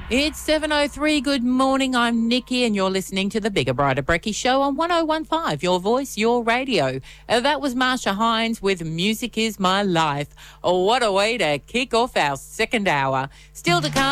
It's 7:03. Good morning. I'm Nikki, and you're listening to the Bigger Brighter Brekkie Show on 101.5. Your voice, your radio. That was Marsha Hines with "Music Is My Life." Oh, what a way to kick off our second hour. Still to come.